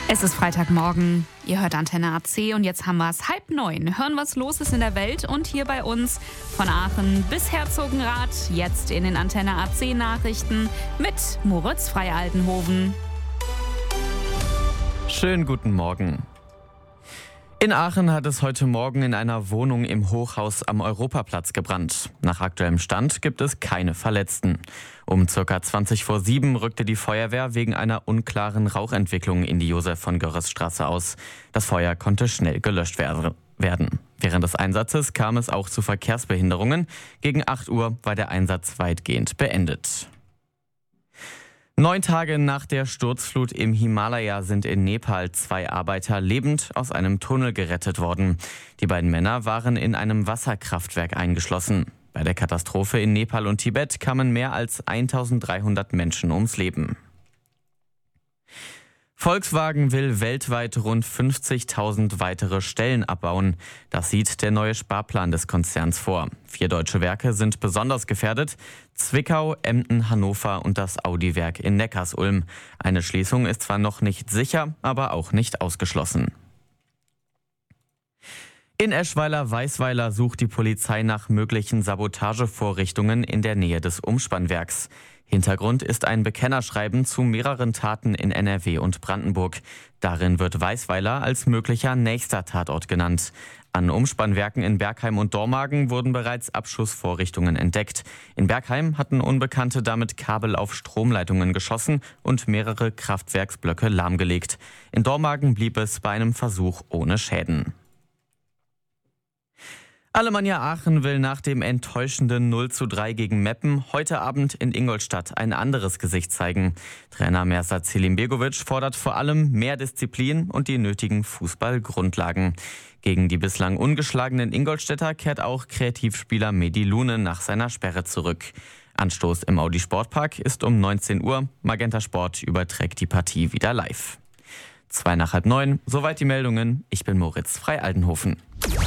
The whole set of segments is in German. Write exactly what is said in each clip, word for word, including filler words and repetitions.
Es ist Freitagmorgen, ihr hört Antenne A C und jetzt haben wir es halb neun. Hören, was los ist in der Welt und hier bei uns von Aachen bis Herzogenrath. Jetzt in den Antenne A C Nachrichten mit Moritz Freialtenhoven. Schönen guten Morgen. In Aachen hat es heute Morgen in einer Wohnung im Hochhaus am Europaplatz gebrannt. Nach aktuellem Stand gibt es keine Verletzten. Um circa zwanzig vor sieben rückte die Feuerwehr wegen einer unklaren Rauchentwicklung in die Josef-von-Görres-Straße aus. Das Feuer konnte schnell gelöscht werden. Während des Einsatzes kam es auch zu Verkehrsbehinderungen. Gegen acht Uhr war der Einsatz weitgehend beendet. Neun Tage nach der Sturzflut im Himalaya sind in Nepal zwei Arbeiter lebend aus einem Tunnel gerettet worden. Die beiden Männer waren in einem Wasserkraftwerk eingeschlossen. Bei der Katastrophe in Nepal und Tibet kamen mehr als eintausenddreihundert Menschen ums Leben. Volkswagen will weltweit rund fünfzigtausend weitere Stellen abbauen. Das sieht der neue Sparplan des Konzerns vor. Vier deutsche Werke sind besonders gefährdet: Zwickau, Emden, Hannover und das Audi-Werk in Neckarsulm. Eine Schließung ist zwar noch nicht sicher, aber auch nicht ausgeschlossen. In Eschweiler-Weißweiler sucht die Polizei nach möglichen Sabotagevorrichtungen in der Nähe des Umspannwerks. Hintergrund ist ein Bekennerschreiben zu mehreren Taten in N R W und Brandenburg. Darin wird Weißweiler als möglicher nächster Tatort genannt. An Umspannwerken in Bergheim und Dormagen wurden bereits Abschussvorrichtungen entdeckt. In Bergheim hatten Unbekannte damit Kabel auf Stromleitungen geschossen und mehrere Kraftwerksblöcke lahmgelegt. In Dormagen blieb es bei einem Versuch ohne Schäden. Alemannia Aachen will nach dem enttäuschenden null zu drei gegen Meppen heute Abend in Ingolstadt ein anderes Gesicht zeigen. Trainer Mersat Selimbegovic fordert vor allem mehr Disziplin und die nötigen Fußballgrundlagen. Gegen die bislang ungeschlagenen Ingolstädter kehrt auch Kreativspieler Mehdi Lune nach seiner Sperre zurück. Anstoß im Audi Sportpark ist um neunzehn Uhr. Magenta Sport überträgt die Partie wieder live. Zwei nach halb neun, soweit die Meldungen. Ich bin Moritz Freialtenhoven.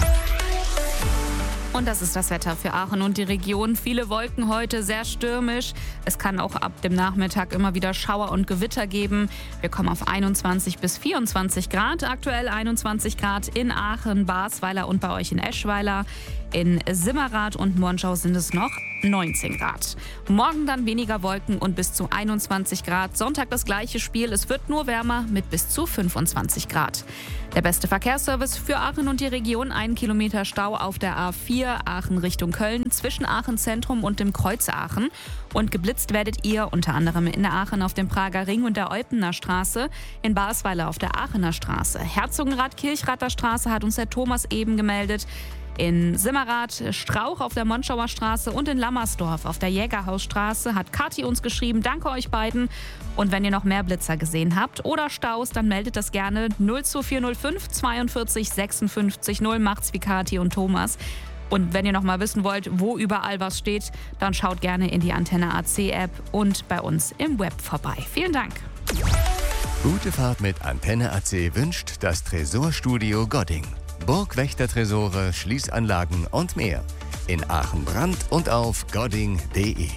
Und das ist das Wetter für Aachen und die Region. Viele Wolken heute, sehr stürmisch. Es kann auch ab dem Nachmittag immer wieder Schauer und Gewitter geben. Wir kommen auf einundzwanzig bis vierundzwanzig Grad. Aktuell einundzwanzig Grad in Aachen, Basweiler und bei euch in Eschweiler. In Simmerath und Monschau sind es noch neunzehn Grad. Morgen dann weniger Wolken und bis zu einundzwanzig Grad. Sonntag das gleiche Spiel. Es wird nur wärmer mit bis zu fünfundzwanzig Grad. Der beste Verkehrsservice für Aachen und die Region. Ein Kilometer Stau auf der A vier Aachen Richtung Köln zwischen Aachen Zentrum und dem Kreuz Aachen. Und geblitzt werdet ihr unter anderem in der Aachen auf dem Prager Ring und der Eupener Straße, in Basweiler auf der Aachener Straße. Herzogenrath-Kirchrather Straße hat uns der Thomas eben gemeldet. In Simmerath Strauch auf der Monschauer Straße und in Lammersdorf auf der Jägerhausstraße hat Kathi uns geschrieben. Danke euch beiden. Und wenn ihr noch mehr Blitzer gesehen habt oder Staus, dann meldet das gerne null zwei vier null fünf zweiundvierzig sechsundfünfzig null. Macht's wie Kathi und Thomas. Und wenn ihr noch mal wissen wollt, wo überall was steht, dann schaut gerne in die Antenne A C App und bei uns im Web vorbei. Vielen Dank. Gute Fahrt mit Antenne A C wünscht das Tresorstudio Godding. Burgwächtertresore, Schließanlagen und mehr. In Aachen-Brand und auf godding punkt de.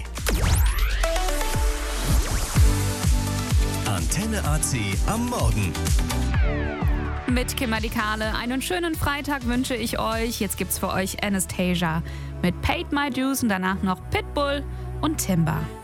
Antenne A C am Morgen. Mit Kimberly Kahle einen schönen Freitag wünsche ich euch. Jetzt gibt's für euch Anastasia mit Paid My Dues und danach noch Pitbull und Timber.